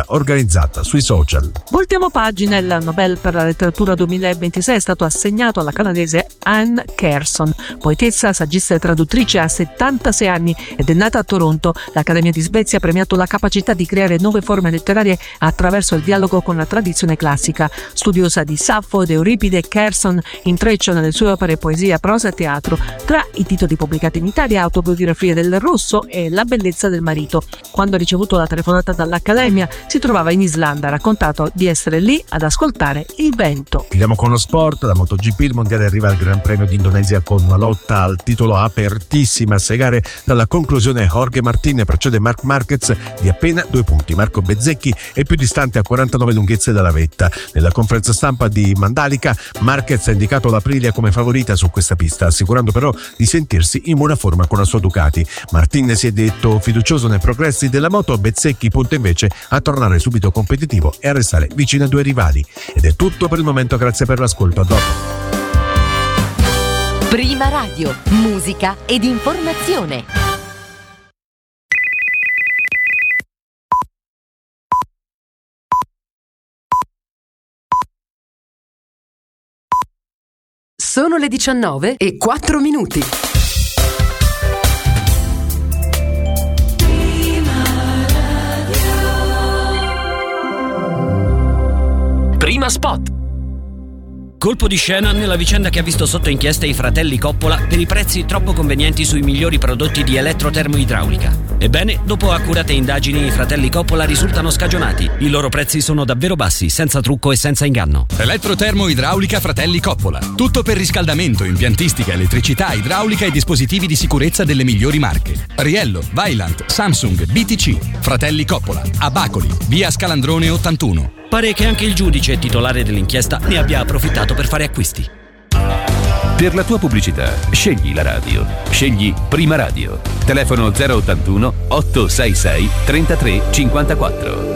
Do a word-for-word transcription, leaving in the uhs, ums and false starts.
organizzata sui social. Voltiamo pagina. Il Nobel per la letteratura duemilaventisei è stato assegnato alla canadese Anne Carson, poetessa, saggista e traduttrice, ha settantasei anni ed è nata a Toronto. L'Accademia di Svezia ha premiato la capacità di creare nuove forme letterarie attraverso il dialogo con la tradizione classica. Studiosa di Saffo ed Euripide, Carson intreccia nelle sue opere poesia, prosa e teatro. Tra i titoli pubblicati in Italia, Autobiografia del Rosso e La bellezza del marito. Quando ha ricevuto la telefonata dall'Accademia si trovava in Islanda, ha raccontato di essere lì ad ascoltare il vento. Chiudiamo con lo sport. La MotoGP, il mondiale arriva al Gran Premio d'Indonesia con una lotta al titolo apertissima. A sei gare dalla conclusione Jorge Martin precede Marc Marquez di appena due punti. Marco Bezzecchi è più distante a quarantanove lunghezze dalla vetta. Nella conferenza stampa di Mandalika, Marquez ha indicato l'Aprilia come favorita su questa pista, assicurando però di sentirsi in buona forma con la sua Ducati. Martin si è detto fiducioso nei progressi della moto, Bezzecchi punta invece a tornare subito competitivo e a restare vicino ai due rivali. Ed è tutto per il momento, grazie per l'ascolto, a dopo. Prima Radio, musica ed informazione. Sono le diciannove e quattro minuti. Prima Spot. Colpo di scena nella vicenda che ha visto sotto inchiesta i fratelli Coppola per i prezzi troppo convenienti sui migliori prodotti di elettrotermoidraulica. Ebbene, dopo accurate indagini, i fratelli Coppola risultano scagionati. I loro prezzi sono davvero bassi, senza trucco e senza inganno. Elettrotermoidraulica Fratelli Coppola. Tutto per riscaldamento, impiantistica, elettricità, idraulica e dispositivi di sicurezza delle migliori marche. Riello, Vaillant, Samsung, B T C. Fratelli Coppola. A Bacoli, via Scalandrone ottantuno. Pare che anche il giudice titolare dell'inchiesta ne abbia approfittato per fare acquisti. Per la tua pubblicità, scegli la radio. Scegli Prima Radio. Telefono zero ottantuno otto sei sei trentatré cinquantaquattro.